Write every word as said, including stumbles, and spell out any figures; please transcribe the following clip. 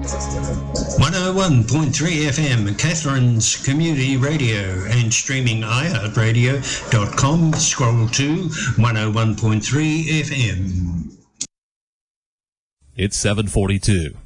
one oh one point three F M, Catherine's Community Radio, and streaming i heart radio dot com. Scroll to one oh one point three F M. It's seven forty-two.